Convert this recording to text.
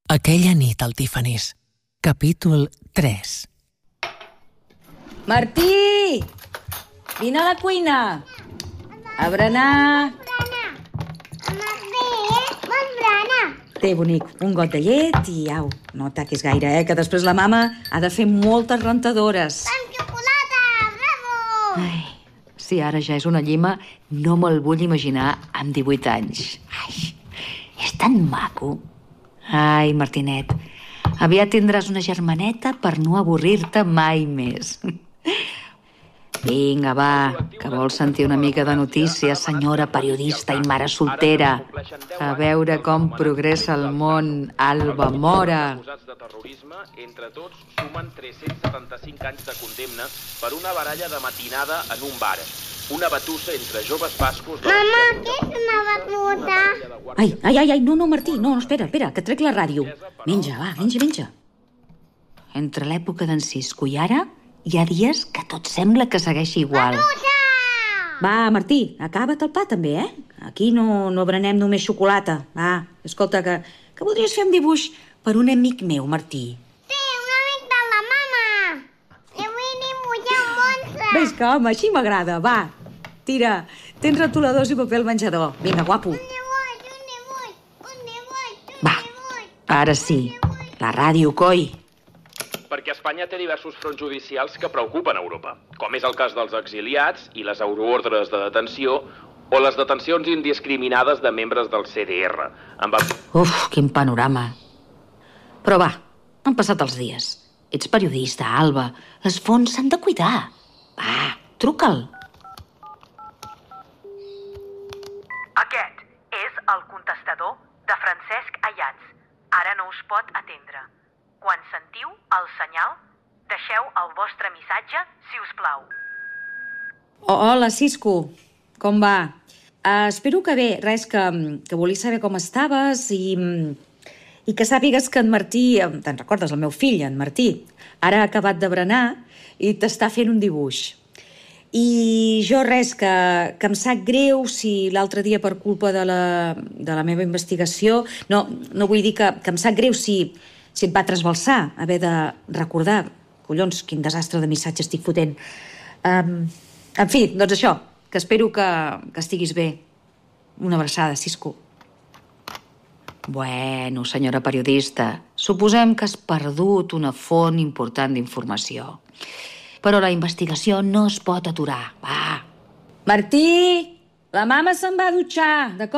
Aquella nit al Tiffany's. Capítol 3. Martí! Vine a la cuina! A berenar! Té, bonic, un got de llet i au, no taquis gaire, que després la mama ha de fer moltes rentadores. Amb xocolata, bravo! Ai, si ara ja és una llima, no me'l vull imaginar amb 18 anys. Ai, és tan maco. Ai, Martinet, aviat tindràs una germaneta per no avorrir-te mai més. Vinga, va, que vols sentir una mica de notícies, senyora periodista i mare soltera. A veure com progressa el món, Alba Mora. Acusats de terrorisme, entre tots, sumen 375 anys de condemna per una baralla de matinada en un bar. Una batussa entre joves bascos... Mama, què és una batuta? Ai, no, Martí, no, espera, que trec la ràdio. Menja, va, menja. Entre l'època d'en Cisco i ara, hi ha dies que tot sembla que segueixi igual. Batuta! Va, Martí, acaba't el pa també, Aquí no berenem només xocolata. Va, escolta, que voldries fer un dibuix per un amic meu, Martí. Sí, un amic de la mama. I vull dibuixar un monstre. Ves que, home, així m'agrada, va. Tira, tens retoladors i paper al menjador. Vinga, guapo. Un dibuix. Va, ara sí, la ràdio, coi. Perquè Espanya té diversos fronts judicials que preocupen Europa, com és el cas dels exiliats i les euroordres de detenció o les detencions indiscriminades de membres del CDR. Uf, quin panorama. Però va, han passat els dies. Ets periodista, Alba. Les fonts s'han de cuidar. Va, truca'l. Aquest és el contestador de Francesc Ayats. Ara no us pot atendre. Quan sentiu el senyal, deixeu el vostre missatge, si us plau. Hola, Cisco. Com va? Espero que bé. Res, que volia saber com estaves i que sàpigues que en Martí... Te'n recordes, el meu fill, en Martí? Ara ha acabat de berenar i t'està fent un dibuix. I jo res, que em sap greu si l'altre dia per culpa de la meva investigació... No vull dir que em sap greu si et va trasbalsar haver de recordar... Collons, quin desastre de missatge estic fotent. En fi, doncs això, que espero que estiguis bé. Una abraçada, Cisco. Bueno, senyora periodista, suposem que has perdut una font important d'informació. Però la investigació no es pot aturar. Va. Martí, la mama se'n va a dutxar, d'acord?